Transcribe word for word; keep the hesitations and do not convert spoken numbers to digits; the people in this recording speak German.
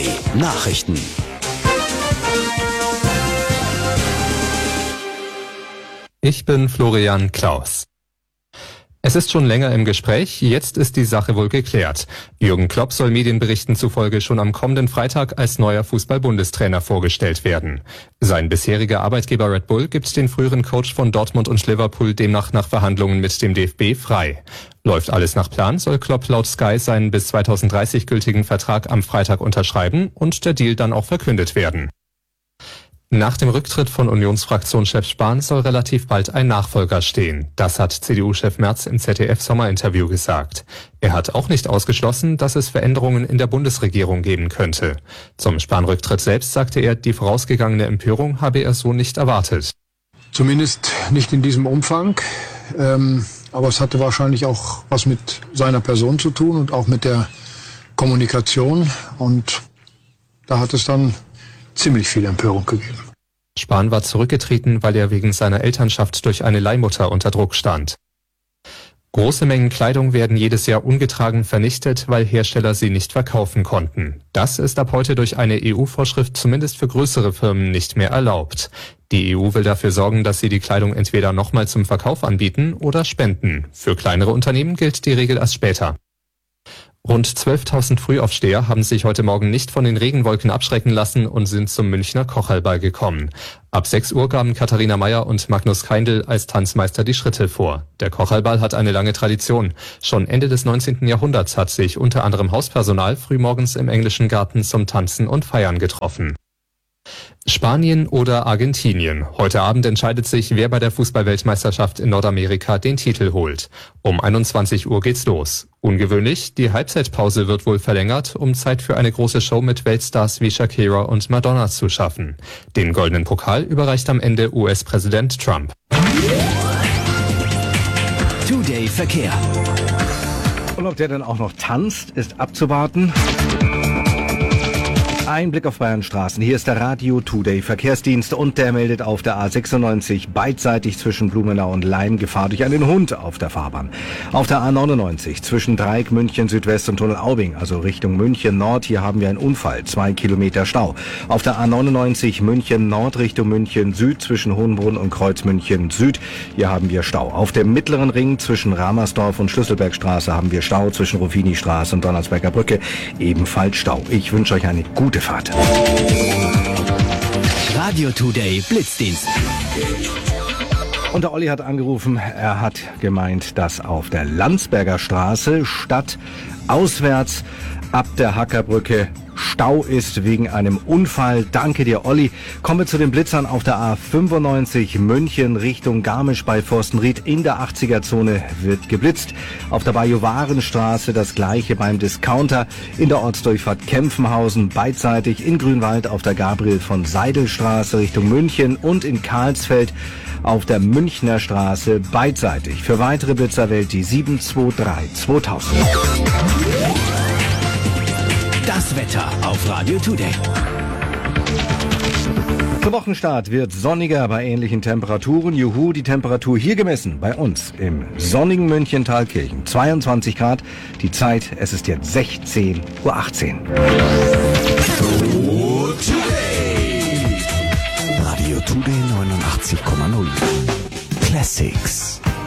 Nachrichten. Ich bin Florian Klaus. Es ist schon länger im Gespräch, jetzt ist die Sache wohl geklärt. Jürgen Klopp soll Medienberichten zufolge schon am kommenden Freitag als neuer Fußball-Bundestrainer vorgestellt werden. Sein bisheriger Arbeitgeber Red Bull gibt den früheren Coach von Dortmund und Liverpool demnach nach Verhandlungen mit dem D F B frei. Läuft alles nach Plan, soll Klopp laut Sky seinen bis zweitausenddreißig gültigen Vertrag am Freitag unterschreiben und der Deal dann auch verkündet werden. Nach dem Rücktritt von Unionsfraktionschef Spahn soll relativ bald ein Nachfolger stehen. Das hat C D U-Chef Merz im Z D F-Sommerinterview gesagt. Er hat auch nicht ausgeschlossen, dass es Veränderungen in der Bundesregierung geben könnte. Zum Spahn-Rücktritt selbst sagte er, die vorausgegangene Empörung habe er so nicht erwartet. Zumindest nicht in diesem Umfang. Ähm, aber es hatte wahrscheinlich auch was mit seiner Person zu tun und auch mit der Kommunikation. Und da hat es dann ziemlich viel Empörung gegeben. Spahn war zurückgetreten, weil er wegen seiner Elternschaft durch eine Leihmutter unter Druck stand. Große Mengen Kleidung werden jedes Jahr ungetragen vernichtet, weil Hersteller sie nicht verkaufen konnten. Das ist ab heute durch eine E U-Vorschrift zumindest für größere Firmen nicht mehr erlaubt. Die E U will dafür sorgen, dass sie die Kleidung entweder nochmal zum Verkauf anbieten oder spenden. Für kleinere Unternehmen gilt die Regel erst später. Rund zwölftausend Frühaufsteher haben sich heute Morgen nicht von den Regenwolken abschrecken lassen und sind zum Münchner Kocherlball gekommen. Ab sechs Uhr gaben Katharina Mayer und Magnus Keindl als Tanzmeister die Schritte vor. Der Kocherlball hat eine lange Tradition. Schon Ende des neunzehnten Jahrhunderts hat sich unter anderem Hauspersonal frühmorgens im englischen Garten zum Tanzen und Feiern getroffen. Spanien oder Argentinien. Heute Abend entscheidet sich, wer bei der Fußball-Weltmeisterschaft in Nordamerika den Titel holt. Um einundzwanzig Uhr geht's los. Ungewöhnlich, die Halbzeitpause wird wohl verlängert, um Zeit für eine große Show mit Weltstars wie Shakira und Madonna zu schaffen. Den goldenen Pokal überreicht am Ende U S-Präsident Trump. Today Verkehr. Und ob der dann auch noch tanzt, ist abzuwarten. Ein Blick auf Bayern Straßen. Hier ist der Radio Today Verkehrsdienst und der meldet auf der A sechsundneunzig beidseitig zwischen Blumenau und Laim Gefahr durch einen Hund auf der Fahrbahn. Auf der A neunundneunzig zwischen Dreieck München Südwest und Tunnel Aubing, also Richtung München Nord, hier haben wir einen Unfall, zwei Kilometer Stau. Auf der A neunundneunzig München Nord Richtung München Süd zwischen Hohenbrunn und Kreuz München Süd, hier haben wir Stau. Auf dem mittleren Ring zwischen Ramersdorf und Schlüsselbergstraße haben wir Stau, zwischen Ruffini-Straße und Donnersberger Brücke ebenfalls Stau. Ich wünsche euch eine gute Fahrt. Radio Today Blitzdienst. Und der Olli hat angerufen, er hat gemeint, dass auf der Landsberger Straße statt auswärts ab der Hackerbrücke Stau ist wegen einem Unfall. Danke dir, Olli. Kommen wir zu den Blitzern auf der A fünfundneunzig München Richtung Garmisch bei Forstenried. In der achtziger-Zone wird geblitzt. Auf der Bajuwarenstraße das gleiche beim Discounter. In der Ortsdurchfahrt Kempfenhausen beidseitig. In Grünwald auf der Gabriel von Seidelstraße Richtung München und in Karlsfeld auf der Münchner Straße beidseitig. Für weitere Blitzer wählt die sieben zwei drei zweitausend. Das Wetter auf Radio Today. Zum Wochenstart wird sonniger bei ähnlichen Temperaturen. Juhu, die Temperatur hier gemessen bei uns im sonnigen München-Thalkirchen. zweiundzwanzig Grad. Die Zeit, es ist jetzt sechzehn Uhr achtzehn. Radio Today neunundachtzig Komma null. Classics.